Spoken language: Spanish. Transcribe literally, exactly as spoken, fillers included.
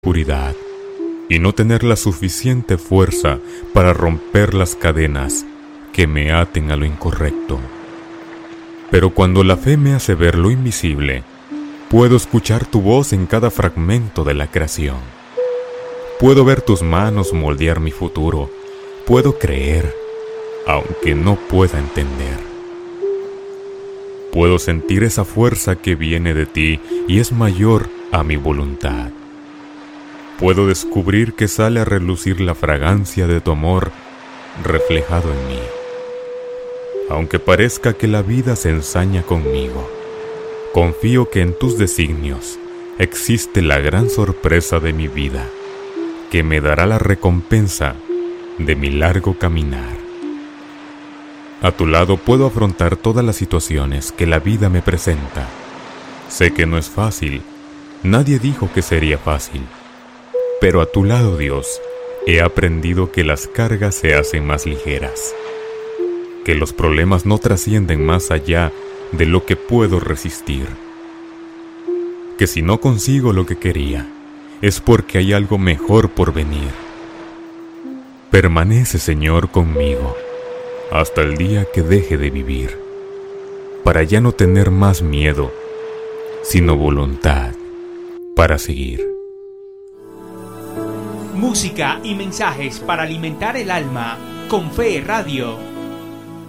oscuridad y no tener la suficiente fuerza para romper las cadenas que me aten a lo incorrecto. Pero cuando la fe me hace ver lo invisible, puedo escuchar tu voz en cada fragmento de la creación. Puedo ver tus manos moldear mi futuro. Puedo creer, aunque no pueda entender. Puedo sentir esa fuerza que viene de ti y es mayor a mi voluntad. Puedo descubrir que sale a relucir la fragancia de tu amor reflejado en mí. Aunque parezca que la vida se ensaña conmigo, confío que en tus designios existe la gran sorpresa de mi vida, que me dará la recompensa de mi largo caminar. A tu lado puedo afrontar todas las situaciones que la vida me presenta. Sé que no es fácil, nadie dijo que sería fácil, pero a tu lado, Dios, he aprendido que las cargas se hacen más ligeras, que los problemas no trascienden más allá de lo que puedo resistir, que si no consigo lo que quería, es porque hay algo mejor por venir. Permanece, Señor, conmigo hasta el día que deje de vivir, para ya no tener más miedo, sino voluntad para seguir. Música y mensajes para alimentar el alma con Fe Radio.